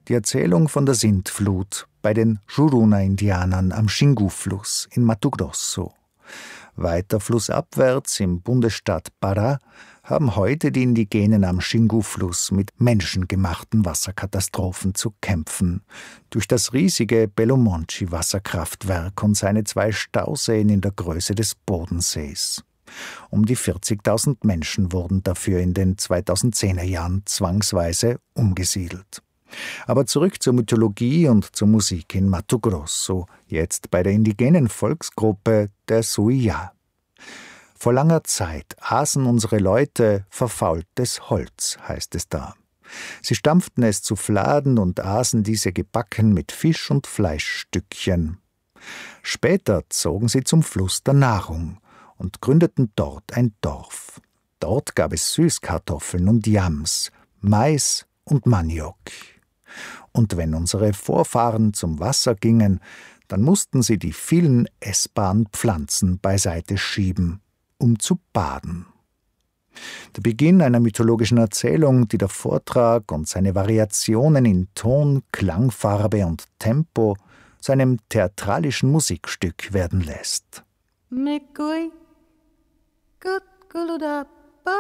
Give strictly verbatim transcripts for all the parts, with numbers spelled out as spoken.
Die Erzählung von der Sintflut bei den Juruna-Indianern am Xingu-Fluss in Mato Grosso. Weiter flussabwärts im Bundesstaat Pará haben heute die Indigenen am Xingu-Fluss mit menschengemachten Wasserkatastrophen zu kämpfen. Durch das riesige Belo Monte-Wasserkraftwerk und seine zwei Stauseen in der Größe des Bodensees. Um die vierzigtausend Menschen wurden dafür in den zweitausendzehner Jahren zwangsweise umgesiedelt. Aber zurück zur Mythologie und zur Musik in Mato Grosso, jetzt bei der indigenen Volksgruppe der Suiá. Vor langer Zeit aßen unsere Leute verfaultes Holz, heißt es da. Sie stampften es zu Fladen und aßen diese gebacken mit Fisch- und Fleischstückchen. Später zogen sie zum Fluss der Nahrung und gründeten dort ein Dorf. Dort gab es Süßkartoffeln und Yams, Mais und Maniok. Und wenn unsere Vorfahren zum Wasser gingen, dann mussten sie die vielen essbaren Pflanzen beiseite schieben, um zu baden. Der Beginn einer mythologischen Erzählung, die der Vortrag und seine Variationen in Ton, Klangfarbe und Tempo zu einem theatralischen Musikstück werden lässt. Mekoi, Kutkuluda-pa,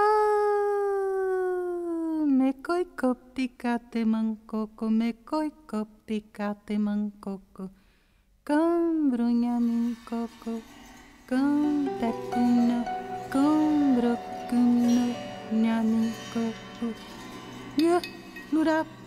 Mekoi koptikate mangkoko, Mekoi koptikate mangkoko, Kambrunyamin koko, Kamtakuna, Kambrokuna, Nyamin koko, Ya, Lurap.